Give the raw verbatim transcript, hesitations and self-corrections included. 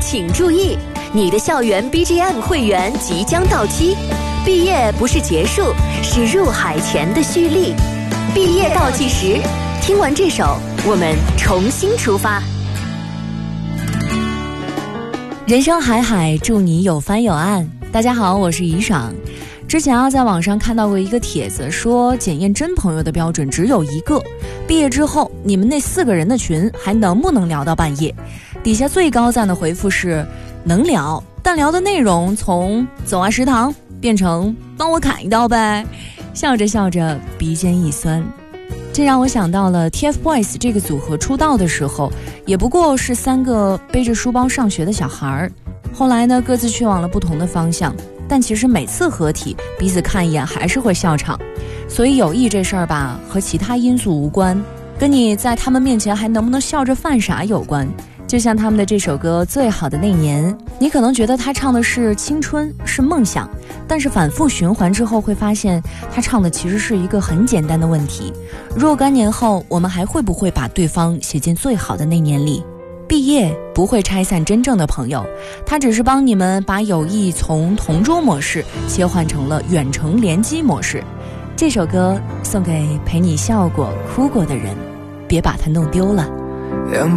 请注意，你的校园 B G M 会员即将到期。毕业不是结束，是入海前的蓄力。毕业倒计时，听完这首，我们重新出发。 人生海海，祝你有帆有岸。大家好，我是怡爽。之前啊，在网上看到过一个帖子，说检验真朋友的标准只有一个：毕业之后，你们那四个人的群还能不能聊到半夜？底下最高赞的回复是能聊，但聊的内容从走啊食堂变成帮我砍一刀呗。笑着笑着，鼻尖一酸。这让我想到了 T F BOYS 这个组合出道的时候，也不过是三个背着书包上学的小孩，后来呢，各自去往了不同的方向。但其实每次合体，彼此看一眼还是会笑场。所以友谊这事儿吧，和其他因素无关，跟你在他们面前还能不能笑着犯傻有关。就像他们的这首歌《最好的那年》，你可能觉得他唱的是青春，是梦想，但是反复循环之后会发现，他唱的其实是一个很简单的问题：若干年后，我们还会不会把对方写进最好的那年里？毕业不会拆散真正的朋友，它只是帮你们把友谊从同桌模式切换成了远程联机模式。这首歌送给陪你笑过哭过的人，别把它弄丢了。